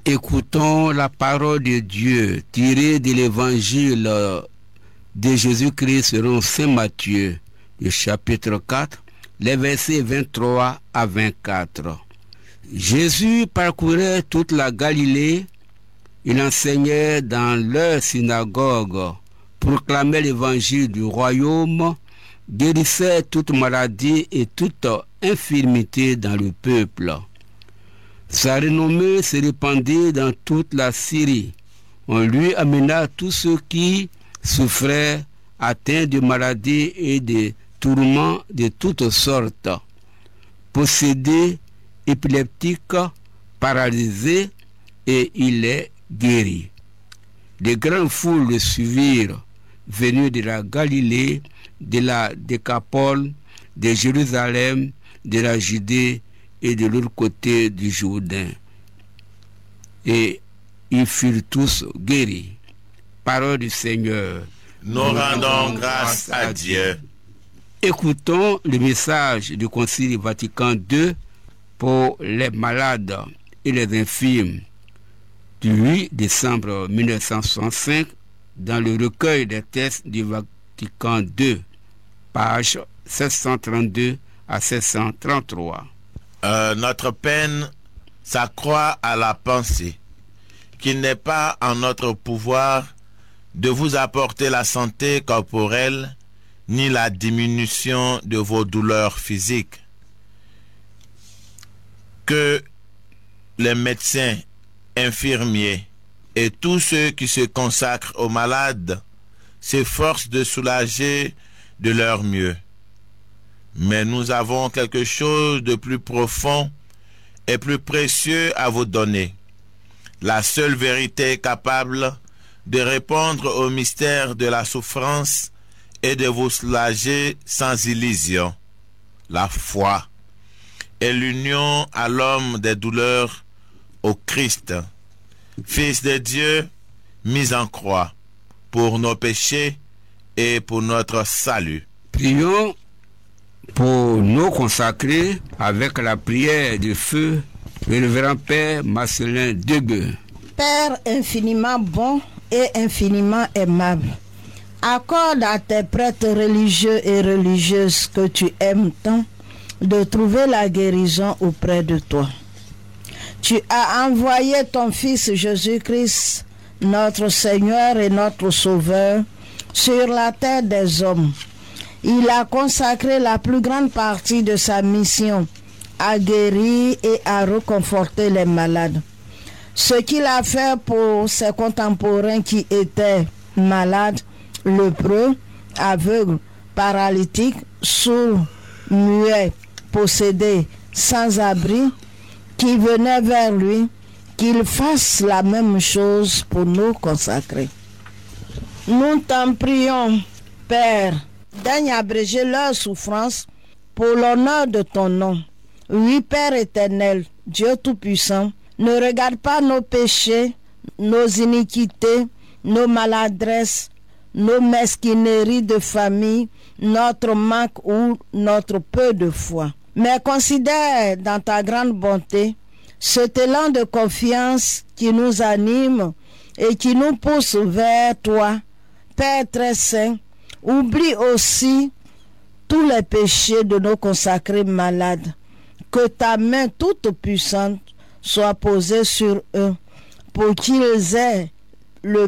Écoutons la parole de Dieu tirée de l'évangile de Jésus-Christ selon Saint Matthieu, le chapitre 4, les versets 23 à 24. Jésus parcourait toute la Galilée, il enseignait dans leur synagogue, proclamait l'évangile du royaume, guérissait toute maladie et toute infirmité dans le peuple. Sa renommée se répandit dans toute la Syrie. On lui amena tous ceux qui souffraient, atteints de maladies et de tourments de toutes sortes, possédés, épileptiques, paralysés, et il les guérit. De grandes foules le suivirent, venues de la Galilée, de la Décapole, de Jérusalem, de la Judée et de l'autre côté du Jourdain. Et ils furent tous guéris. Parole du Seigneur. Nous rendons grâce à Dieu. Écoutons le message du Concile Vatican II pour les malades et les infirmes du 8 décembre 1965 dans le recueil des textes du Vatican II, page 732 à 733. Notre peine s'accroît à la pensée qu'il n'est pas en notre pouvoir de vous apporter la santé corporelle ni la diminution de vos douleurs physiques. Que les médecins, infirmiers et tous ceux qui se consacrent aux malades s'efforcent de soulager de leur mieux. Mais nous avons quelque chose de plus profond et plus précieux à vous donner. La seule vérité capable de répondre au mystère de la souffrance et de vous soulager sans illusion. La foi et l'union à l'homme des douleurs, au Christ, Fils de Dieu, mis en croix, pour nos péchés et pour notre salut. Prions pour nous consacrer avec la prière de feu le révérend Père Marcelin Degueux. Père infiniment bon et infiniment aimable, accorde à tes prêtres religieux et religieuses que tu aimes tant de trouver la guérison auprès de toi. Tu as envoyé ton Fils Jésus-Christ, notre Seigneur et notre Sauveur, sur la terre des hommes. Il a consacré la plus grande partie de sa mission à guérir et à réconforter les malades. Ce qu'il a fait pour ses contemporains qui étaient malades, lépreux, aveugles, paralytiques, sourds, muets, possédés, sans abri, qui venaient vers lui, qu'il fasse la même chose pour nous consacrer. Nous t'en prions, Père, daigne abréger leur souffrance pour l'honneur de ton nom. Oui, Père éternel, Dieu Tout-Puissant, ne regarde pas nos péchés, nos iniquités, nos maladresses, nos mesquineries de famille, notre manque ou notre peu de foi. Mais considère dans ta grande bonté cet élan de confiance qui nous anime et qui nous pousse vers toi, Père très saint. Oublie aussi tous les péchés de nos consacrés malades. Que ta main toute puissante soit posée sur eux pour qu'ils aient le